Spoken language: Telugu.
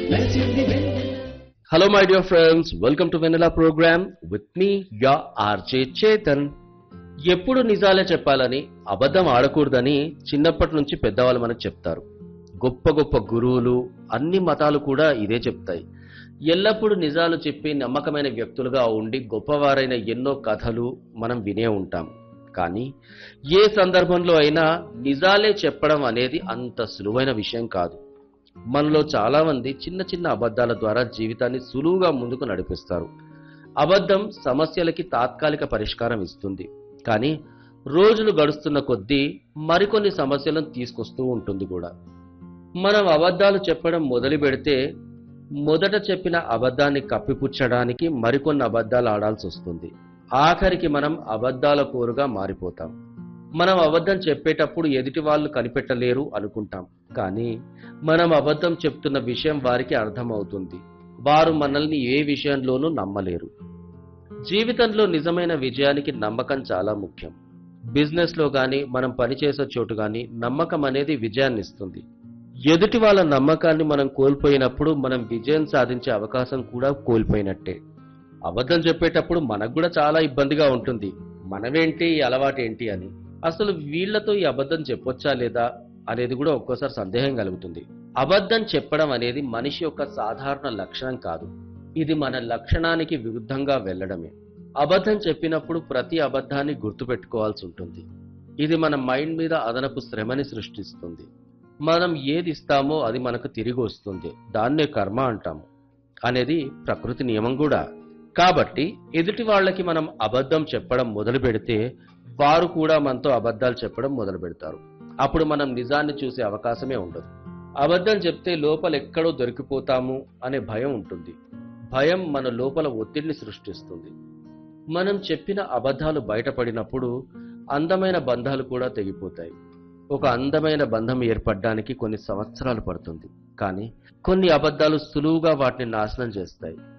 Hello, my dear friends. Welcome to Vanilla program with me, your RJ Chetan. ఎప్పుడు నిజాలే చెప్పాలని అబద్ధం ఆడకూడదని చిన్నప్పటి నుంచి పెద్దవాళ్ళు మనకు చెప్తారు. గొప్ప గొప్ప గురువులు అన్ని మతాలు కూడా ఇదే చెప్తాయి. ఎల్లప్పుడూ నిజాలు చెప్పి నమ్మకమైన వ్యక్తులుగా ఉండి గొప్పవారైన ఎన్నో కథలు మనం వినే ఉంటాం. కానీ ఏ సందర్భంలో అయినా నిజాలే చెప్పడం అనేది అంత సులువైన విషయం కాదు. మనలో చాలా మంది చిన్న చిన్న అబద్ధాల ద్వారా జీవితాన్ని సులువుగా ముందుకు నడిపిస్తారు. అబద్ధం సమస్యలకి తాత్కాలిక పరిష్కారం ఇస్తుంది, కానీ రోజులు గడుస్తున్న కొద్దీ మరికొన్ని సమస్యలను తీసుకొస్తూ ఉంటుంది కూడా. మనం అబద్ధాలు చెప్పడం మొదలు పెడితే మొదట చెప్పిన అబద్ధాన్ని కప్పిపుచ్చడానికి మరికొన్ని అబద్ధాలు ఆడాల్సి వస్తుంది. ఆఖరికి మనం అబద్ధాల కోరుగా మారిపోతాం. మనం అబద్ధం చెప్పేటప్పుడు ఎదుటి వాళ్ళు కనిపెట్టలేరు అనుకుంటాం, కానీ మనం అబద్ధం చెప్తున్న విషయం వారికి అర్థమవుతుంది. వారు మనల్ని ఏ విషయంలోనూ నమ్మలేరు. జీవితంలో నిజమైన విజయానికి నమ్మకం చాలా ముఖ్యం. బిజినెస్ లో గాని మనం పనిచేసే చోటు గాని నమ్మకం అనేది విజయాన్ని ఇస్తుంది. ఎదుటి వాళ్ళ నమ్మకాన్ని మనం కోల్పోయినప్పుడు మనం విజయం సాధించే అవకాశం కూడా కోల్పోయినట్టే. అబద్ధం చెప్పేటప్పుడు మనకు కూడా చాలా ఇబ్బందిగా ఉంటుంది. మనమేంటి, ఈ అలవాటేంటి అని, అసలు వీళ్లతో ఈ అబద్ధం చెప్పొచ్చా లేదా అనేది కూడా ఒక్కోసారి సందేహం కలుగుతుంది. అబద్ధం చెప్పడం అనేది మనిషి యొక్క సాధారణ లక్షణం కాదు. ఇది మన లక్షణానికి విరుద్ధంగా వెళ్ళడమే. అబద్ధం చెప్పినప్పుడు ప్రతి అబద్ధాన్ని గుర్తుపెట్టుకోవాల్సి ఉంటుంది. ఇది మన మైండ్ మీద అదనపు శ్రమని సృష్టిస్తుంది. మనం ఏది ఇస్తామో అది మనకు తిరిగి వస్తుంది. దాన్నే కర్మ అంటాము అనేది ప్రకృతి నియమం కూడా. కాబట్టి ఎదుటి వాళ్ళకి మనం అబద్ధం చెప్పడం మొదలు పెడితే వారు కూడా మనతో అబద్ధాలు చెప్పడం మొదలు పెడతారు. అప్పుడు మనం నిజాన్ని చూసే అవకాశమే ఉండదు. అబద్ధం చెప్తే లోపల ఎక్కడో దొరికిపోతాము అనే భయం ఉంటుంది. భయం మన లోపల ఒత్తిడిని సృష్టిస్తుంది. మనం చెప్పిన అబద్ధాలు బయటపడినప్పుడు అందమైన బంధాలు కూడా తెగిపోతాయి. ఒక అందమైన బంధం ఏర్పడడానికి కొన్ని సంవత్సరాలు పడుతుంది, కానీ కొన్ని అబద్ధాలు సులువుగా వాటిని నాశనం చేస్తాయి.